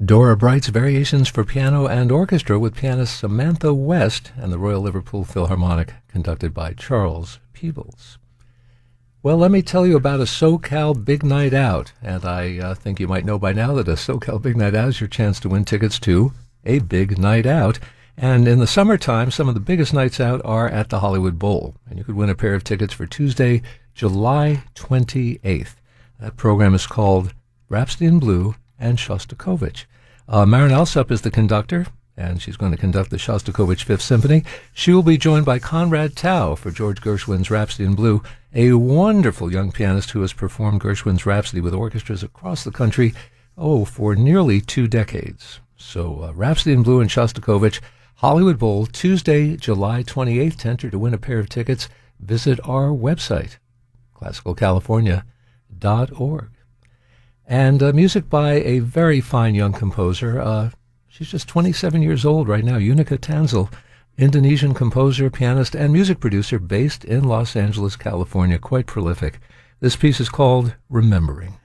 Dora Bright's Variations for Piano and Orchestra with pianist Samantha West and the Royal Liverpool Philharmonic, conducted by Charles Peebles. Well, let me tell you about a SoCal Big Night Out, and I think you might know by now that a SoCal Big Night Out is your chance to win tickets to a big night out. And in the summertime, some of the biggest nights out are at the Hollywood Bowl, and you could win a pair of tickets for Tuesday, July 28th. That program is called Rhapsody in Blue and Shostakovich. Marin Alsop is the conductor, and she's going to conduct the Shostakovich Fifth Symphony. She will be joined by Conrad Tao for George Gershwin's Rhapsody in Blue, a wonderful young pianist who has performed Gershwin's Rhapsody with orchestras across the country, for nearly 2 decades. So Rhapsody in Blue and Shostakovich, Hollywood Bowl, Tuesday, July 28th. To enter to win a pair of tickets, visit our website, classicalcalifornia.org. And music by a very fine young composer. She's just 27 years old right now, Unica Tanzel, Indonesian composer, pianist, and music producer based in Los Angeles, California, quite prolific. This piece is called Remembering.